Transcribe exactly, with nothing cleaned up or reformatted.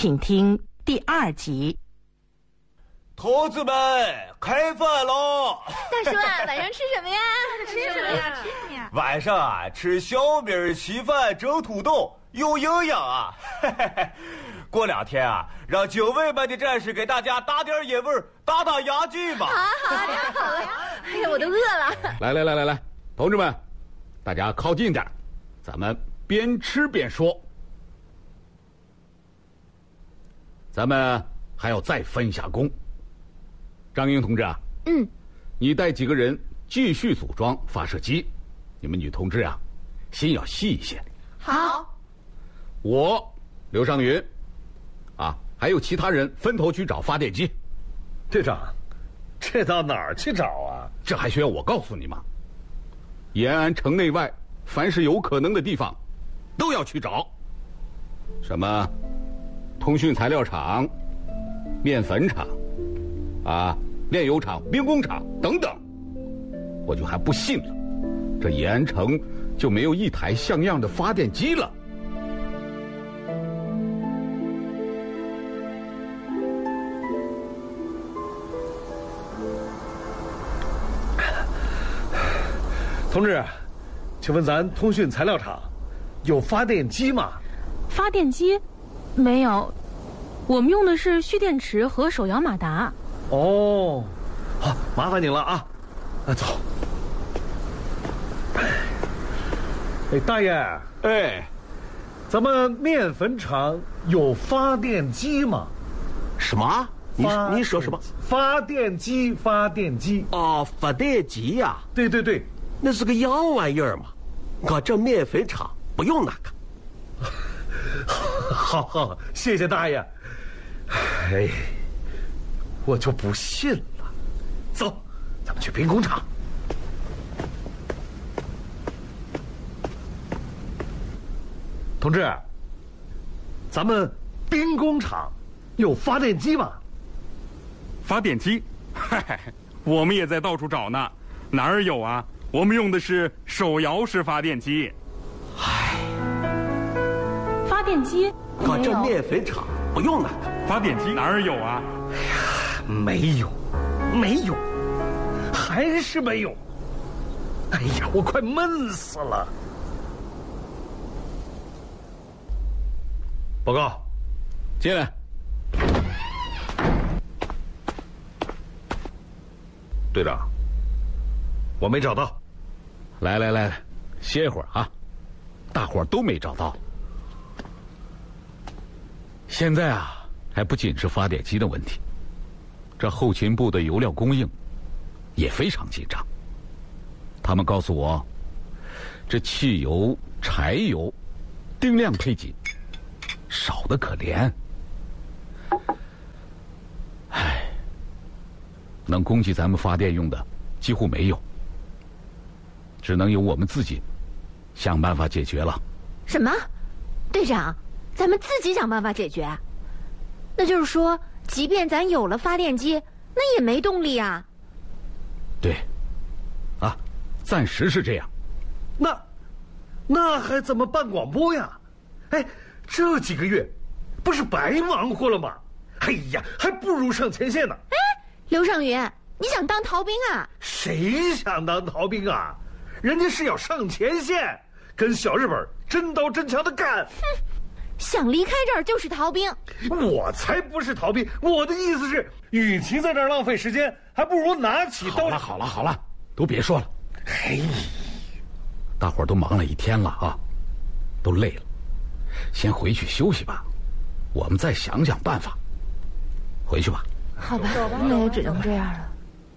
请听第二集。 同志们，开饭喽！ 大叔啊，晚上吃什么呀？ 吃什么呀？吃什么呀？ 晚上啊，吃小米稀饭蒸土豆，有营养啊！过两天啊，让警卫们的战士给大家打点野味，打打牙祭吧。 好啊，好啊，太好了！哎呀，我都饿了。 来来来来来，同志们，大家靠近点，咱们边吃边说。咱们还要再分一下工。张英同志啊， 嗯， 你带几个人继续组装发射机，你们女同志啊，心要细一些。 好。 我刘尚云，啊，还有其他人分头去找发电机。 队长，这到哪儿去找啊？ 这还需要我告诉你吗？延安城内外，凡是有可能的地方，都要去找。什么，通讯材料厂、面粉厂。啊，炼油厂、兵工厂等等，我就还不信了，这延安城就没有一台像样的发电机了。 同志，请问咱通讯材料厂有发电机吗？ 发电机？没有，我们用的是蓄电池和手摇马达。 哦，好，麻烦您了啊！啊，走。哎，大爷， 哎， 咱们面粉厂有发电机吗？ 什么？你你说什么？ 发电机，发电机。 哦，发电机呀、啊？ 对对对， 那是个洋玩意儿嘛。我这面粉厂不用那个。 好好，谢谢大爷。哎。我就不信了，走，咱们去兵工厂。同志，咱们兵工厂有发电机吗？ 发电机？嗨，我们也在到处找呢，哪儿有啊？我们用的是手摇式发电机。 唉， 发电机？ 我这面粉厂不用那个。 发电机哪儿有啊？ 哎呀，没有，没有，还是没有。哎呀，我快闷死了。报告， 进来。 队长，我没找到。 来来来，歇会儿啊，大伙儿都没找到。现在啊，还不仅是发电机的问题，这后勤部的油料供应也非常紧张。他们告诉我，这汽油、柴油定量配给少得可怜。唉，能供给咱们发电用的几乎没有，只能由我们自己想办法解决了。 什么？队长，咱们自己想办法解决？那就是说，即便咱有了发电机，那也没动力啊。 对，啊，暂时是这样。 那，那还怎么办广播呀？哎，这几个月不是白忙活了吗？哎呀，还不如上前线呢。 哎，刘尚云，你想当逃兵啊？ 谁想当逃兵啊？人家是要上前线，跟小日本真刀真枪的干。 哼，想离开这儿就是逃兵。 我才不是逃兵，我的意思是，与其在这儿浪费时间，还不如拿起刀。 好了好了好了，都别说了。 嘿， 大伙儿都忙了一天了啊，都累了，先回去休息吧。我们再想想办法。回去吧。 好吧，那也只能这样了。